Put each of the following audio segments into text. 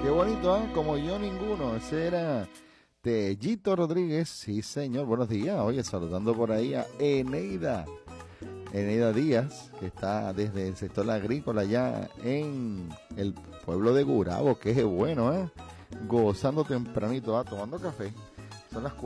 Qué bonito, ¿eh? Como yo ninguno. Ese era Tellito Rodríguez. Sí, señor. Buenos días. Oye, saludando por ahí a Eneida. Eneida Díaz, que está desde el sector agrícola allá en el pueblo de Gurabo. Qué bueno, ¿eh? Gozando tempranito, tomando café. Son las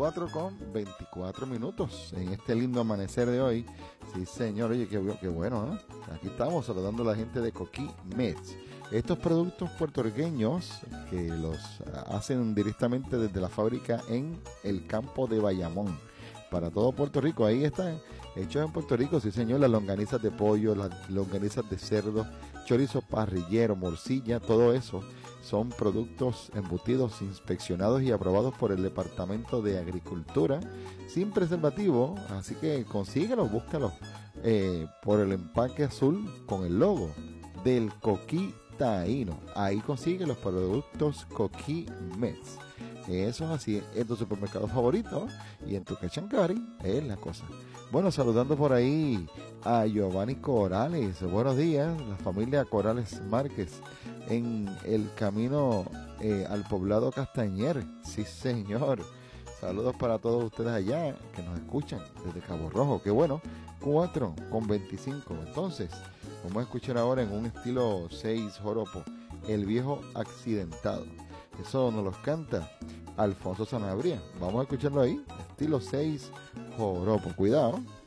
4:24 en este lindo amanecer de hoy. Sí, señor. Oye, qué bueno, ¿eh? Aquí estamos saludando a la gente de Coquí Mets. Estos productos puertorriqueños que los hacen directamente desde la fábrica en el campo de Bayamón. Para todo Puerto Rico, ahí están, hechos en Puerto Rico, sí señor, las longanizas de pollo, las longanizas de cerdo, chorizo parrillero, morcilla, todo eso son productos embutidos, inspeccionados y aprobados por el Departamento de Agricultura, sin preservativo, así que consíguelos, búscalos por el empaque azul con el logo del Coquí Taíno. Ahí consigue los productos Coquí Mets. Eso es así, en tu supermercado favorito y en tu Cachancari es la cosa. Bueno, saludando por ahí a Giovanni Corales. Buenos días, la familia Corales Márquez en el camino al poblado Castañer. Sí, señor. Saludos para todos ustedes allá que nos escuchan desde Cabo Rojo. Qué bueno, 4:25. Entonces, vamos a escuchar ahora en un estilo 6 joropo, El Viejo Accidentado. Eso nos los canta Alfonso Sanabria. Vamos a escucharlo ahí, estilo 6 joropo. Cuidado.